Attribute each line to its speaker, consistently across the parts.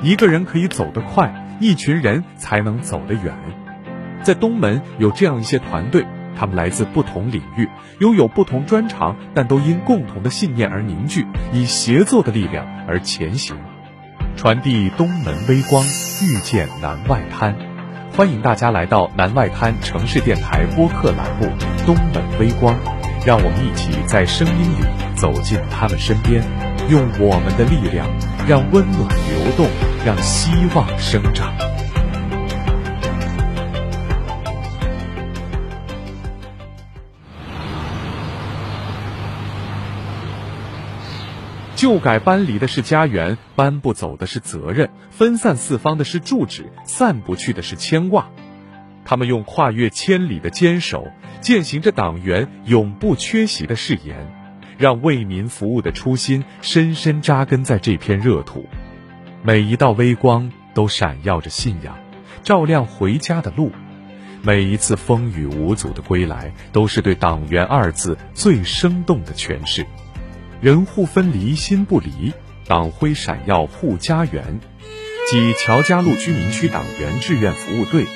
Speaker 1: 一个人可以走得快，一群人才能走得远。在东门有这样一些团队，他们来自不同领域，拥有不同专长，但都因共同的信念而凝聚，以协作的力量而前行，传递东门微光，遇见南外滩。欢迎大家来到南外滩城市电台播客栏目《东门微光》，让我们一起在声音里走进他们身边，用我们的力量，让温暖流动，让希望生长。旧改搬离的是家园，搬不走的是责任，分散四方的是住址，散不去的是牵挂。他们用跨越千里的坚守，践行着党员永不缺席的誓言，让为民服务的初心深深扎根在这片热土。每一道微光都闪耀着信仰，照亮回家的路。每一次风雨无阻的归来，都是对党员二字最生动的诠释。人户分离心不离，党徽闪耀护家园，即乔家路居民区党员志愿服务队。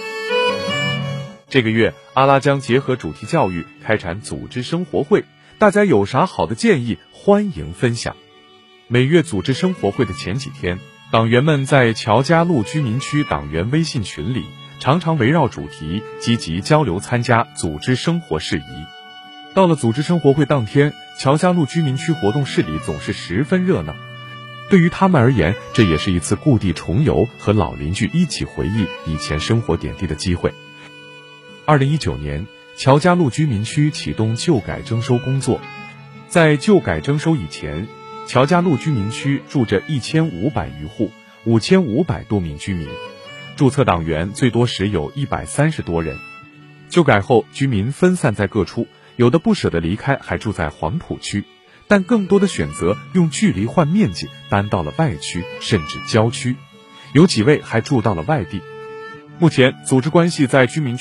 Speaker 1: 这个月，阿拉将结合主题教育开展组织生活会，大家有啥好的建议，欢迎分享。每月组织生活会的前几天，党员们在乔家路居民区党员微信群里，常常围绕主题积极交流参加组织生活事宜。到了组织生活会当天，乔家路居民区活动室里总是十分热闹。对于他们而言，这也是一次故地重游和老邻居一起回忆以前生活点滴的机会。2019年，乔家路居民区启动旧改征收工作。在旧改征收以前，乔家路居民区住着1500余户，5500多名居民，注册党员最多时有130多人。旧改后，居民分散在各处，有的不舍得离开，还住在黄浦区，但更多的选择用距离换面积，搬到了外区甚至郊区，有几位还住到了外地。目前，组织关系在居民区